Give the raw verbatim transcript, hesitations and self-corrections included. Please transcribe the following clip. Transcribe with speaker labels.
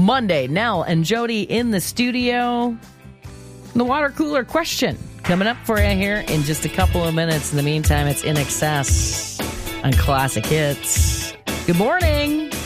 Speaker 1: Monday. Nell and Jody in the studio. The water cooler question coming up for you here in just a couple of minutes. In the meantime, it's In Excess on Classic Hits. Good morning.